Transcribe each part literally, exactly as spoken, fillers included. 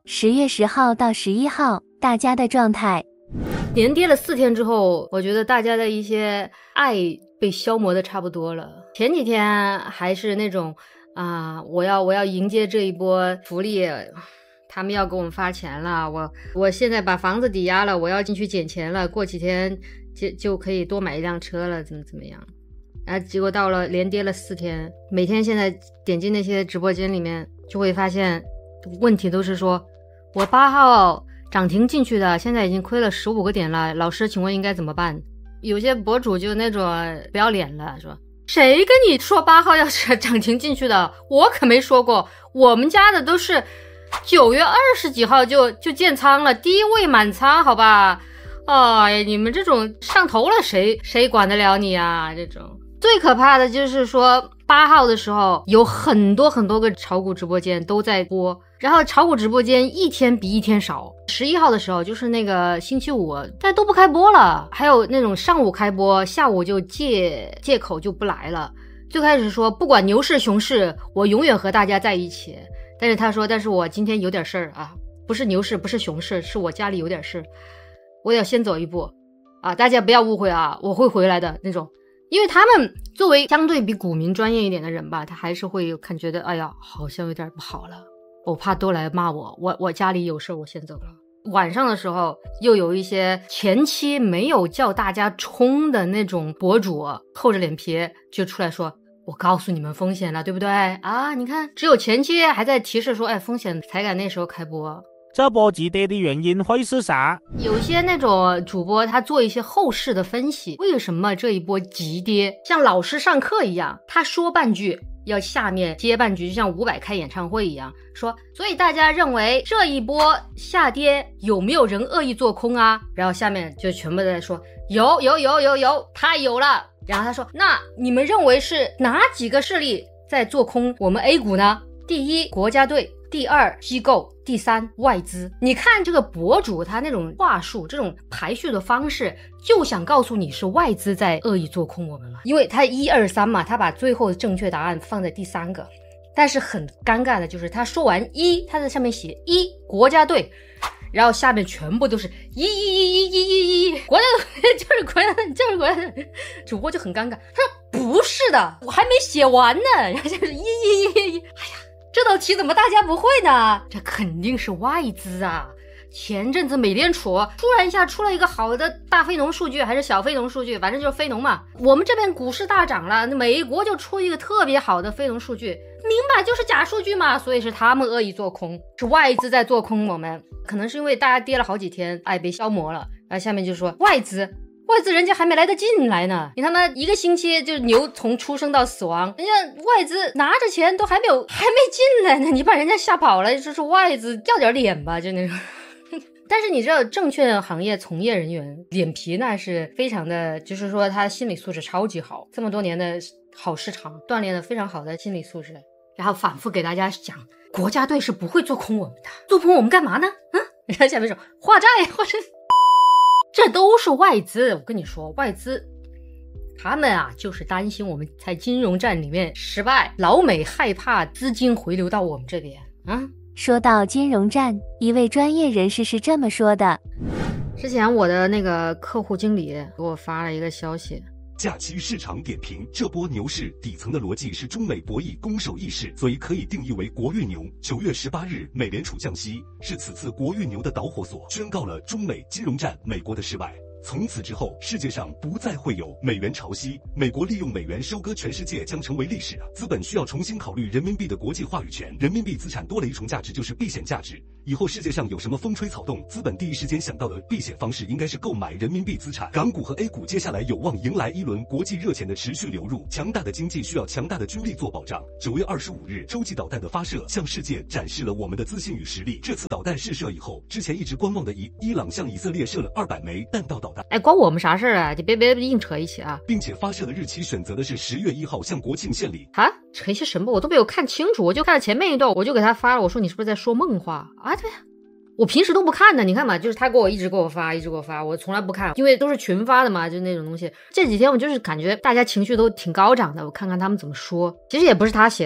十月十号到十一号，大家的状态。 连跌了四天之后，我觉得大家的一些爱被消磨的差不多了。前几天还是那种啊，我要我要迎接这一波福利，他们要给我们发钱了，我我现在把房子抵押了，我要进去捡钱了，过几天就就可以多买一辆车了，怎么怎么样。然后结果到了连跌了四天，每天现在点进那些直播间里面就会发现问题都是说，我八号涨停进去的，现在已经亏了十五个点了，老师请问应该怎么办？有些博主就那种不要脸了，说谁跟你说八号要是涨停进去的，我可没说过，我们家的都是九月二十几号就就建仓了，低位满仓，好吧？哎，你们这种上头了，谁谁管得了你啊？这种最可怕的就是说八号的时候有很多很多个炒股直播间都在播，然后炒股直播间一天比一天少。十一号的时候就是那个星期五大家都不开播了，还有那种上午开播下午就借借口就不来了。最开始说不管牛市熊市我永远和大家在一起，但是他说但是我今天有点事儿啊，不是牛市不是熊市，是我家里有点事，我要先走一步啊，大家不要误会啊，我会回来的那种。因为他们作为相对比股民专业一点的人吧，他还是会看觉得哎呀好像有点不好了，我怕都来骂我，我我家里有事我先走了。晚上的时候又有一些前期没有叫大家冲的那种博主厚着脸皮就出来说，我告诉你们风险了，对不对啊？你看只有前期还在提示说哎风险才敢那时候开播。 这波急跌的原因会是啥？ 有些那种主播他做一些后市的分析，为什么这一波急跌，像老师上课一样，他说半句要下面接半句，就像伍佰开演唱会一样说，所以大家认为这一波下跌有没有人恶意做空啊？然后下面就全部在说有有有有有太有了。然后他说那你们认为是哪几个势力在做空我们 A 股呢？第一国家队，第二机构，第三外资。你看这个博主他那种话术，这种排序的方式，就想告诉你是外资在恶意做空我们了，因为他一二三嘛，他把最后的正确答案放在第三个。但是很尴尬的就是他说完一，他在上面写一国家队，然后下面全部都是一一一一一一一国家队就是国家队就是国家队，主播就很尴尬，他说不是的，我还没写完呢，然后就是一一一一，哎呀。这道题怎么大家不会呢？这肯定是外资啊！前阵子美联储突然一下出了一个好的大非农数据，还是小非农数据，反正就是非农嘛。我们这边股市大涨了，美国就出一个特别好的非农数据，明摆就是假数据嘛，所以是他们恶意做空，是外资在做空我们。可能是因为大家跌了好几天，爱被消磨了。然后下面就说外资。外资人家还没来得进来呢，你他妈一个星期就牛从出生到死亡，人家外资拿着钱都还没有还没进来呢，你把人家吓跑了，这是外资要点脸吧，就那种。但是你知道证券行业从业人员脸皮那是非常的，就是说他心理素质超级好，这么多年的好市场锻炼的非常好的心理素质，然后反复给大家讲国家队是不会做空我们的，做空我们干嘛呢？嗯，然后下面说化债或者这都是外资，我跟你说，外资他们啊就是担心我们在金融战里面失败，老美害怕资金回流到我们这边啊。 说到金融战，一位专业人士是这么说的： 之前我的那个客户经理给我发了一个消息， 假期市场点评，这波牛市底层的逻辑是中美博弈攻守意识，所以可以定义为国运牛。九月十八日，美联储降息是此次国运牛的导火索，宣告了中美金融战美国的失败。从此之后，世界上不再会有美元潮汐，美国利用美元收割全世界将成为历史。资本需要重新考虑人民币的国际话语权，人民币资产多了一重价值，就是避险价值。以后世界上有什么风吹草动，资本第一时间想到的避险方式应该是购买人民币资产。港股和 A 股接下来有望迎来一轮国际热钱的持续流入，强大的经济需要强大的军力做保障。九月二十五日，洲际导弹的发射向世界展示了我们的自信与实力。这次导弹试射以后，之前一直观望的伊伊朗向以色列射了二百枚弹道导弹。 哎，关我们啥事啊？你别别硬扯一起啊！ 并且发射的日期选择的是十月一号，向国庆献礼。 啊，扯一些什么？我都没有看清楚，我就看了前面一段，我就给他发了，我说你是不是在说梦话啊？对呀。我平时都不看的，你看嘛，就是他给我一直给我发，一直给我发，我从来不看，因为都是群发的嘛，就那种东西。这几天我就是感觉大家情绪都挺高涨的，我看看他们怎么说。其实也不是他写的，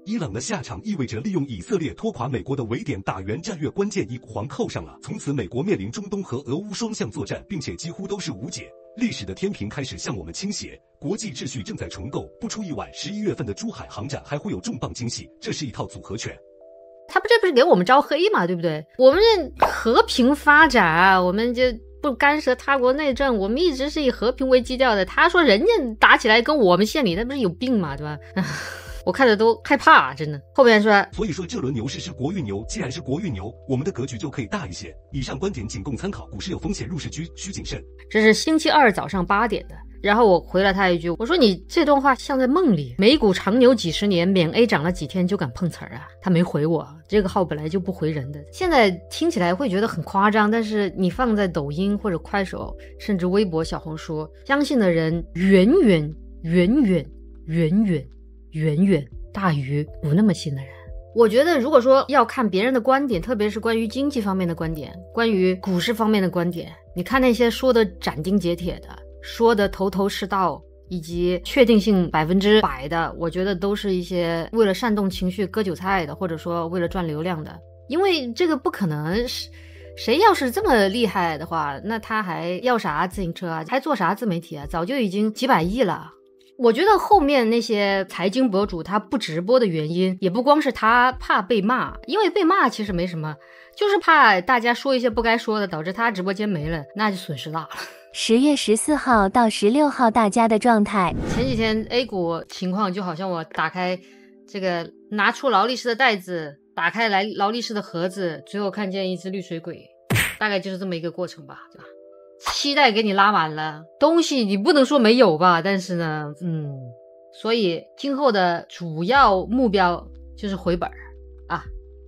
伊朗的下场意味着利用以色列拖垮美国的围点打援战略关键一环扣上了。从此，美国面临中东和俄乌双向作战，并且几乎都是无解。历史的天平开始向我们倾斜，国际秩序正在重构。不出意外，十一月份的珠海航展还会有重磅惊喜。这是一套组合拳。 他不这不是给我们招黑嘛，对不对？我们这和平发展，我们就不干涉他国内政，我们一直是以和平为基调的。他说人家打起来跟我们献礼，那不是有病嘛，对吧？我看着都害怕，真的。后面说， 所以说这轮牛市是国运牛，既然是国运牛，我们的格局就可以大一些。以上观点仅供参考，股市有风险，入市需需谨慎。 这是星期二早上八点的。然后我回了他一句，我说你这段话像在梦里，美股长牛几十年，免 A 涨了几天就敢碰瓷儿啊？他没回我，这个号本来就不回人的，现在听起来会觉得很夸张，但是你放在抖音或者快手，甚至微博、小红书，相信的人远远远远远远远远大于不那么信的人。我觉得如果说要看别人的观点，特别是关于经济方面的观点，关于股市方面的观点，你看那些说的斩钉截铁的，说的头头是道，以及确定性百分之百的，我觉得都是一些为了煽动情绪割韭菜的，或者说为了赚流量的。因为这个不可能是，谁要是这么厉害的话，那他还要啥自行车啊，还做啥自媒体啊，早就已经几百亿了。我觉得后面那些财经博主他不直播的原因，也不光是他怕被骂，因为被骂其实没什么，就是怕大家说一些不该说的，导致他直播间没了，那就损失大了。 十月十四号到十六号大家的状态， 前几天 A 股情况就好像我打开这个拿出劳力士的袋子，打开来劳力士的盒子，最后看见一只绿水鬼，大概就是这么一个过程吧，对吧？期待给你拉满了，东西你不能说没有吧，但是呢，嗯，所以今后的主要目标就是回本啊。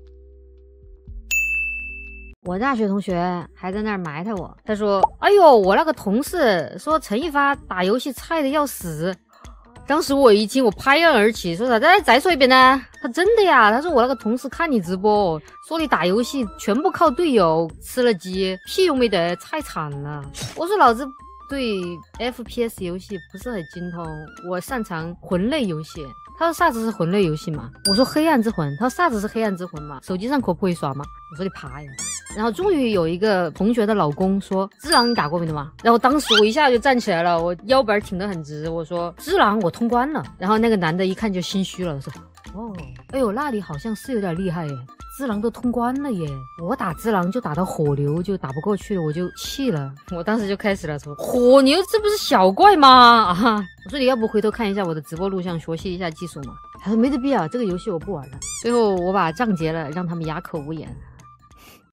我大学同学还在那儿埋汰我，他说：“哎呦，我那个同事说陈一发打游戏菜的要死。”当时我一听，我拍案而起，说啥？再再说一遍呢？他真的呀？他说我那个同事看你直播，说你打游戏全部靠队友吃了鸡，屁用没得，太惨了。我说老子对 F P S 游戏不是很精通，我擅长魂类游戏。他说啥子是魂类游戏嘛？我说黑暗之魂。他说啥子是黑暗之魂嘛？手机上可不可以耍吗？我说你爬呀。然后终于有一个同学的老公说：“只狼你打过没的吗？”然后当时我一下就站起来了，我腰板挺得很直，我说：“只狼我通关了。”然后那个男的一看就心虚了，说：“哦，哎呦，那里好像是有点厉害耶。”只狼都通关了耶，我打只狼就打到火牛就打不过去，我就气了。我当时就开始了说，火牛这不是小怪吗？啊，我说你要不回头看一下我的直播录像，学习一下技术嘛。他说没得必要，这个游戏我不玩了。最后我把账结了，让他们哑口无言。